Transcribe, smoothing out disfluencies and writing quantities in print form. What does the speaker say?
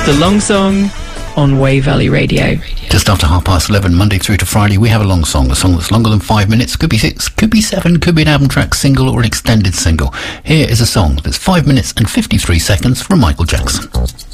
The Long Song on Wave Valley Radio. Just after 11:30, Monday through to Friday, we have a long song. A song that's longer than 5 minutes, could be 6, could be 7, could be an album track single or an extended single. Here is a song that's 5 minutes and 53 seconds from Michael Jackson.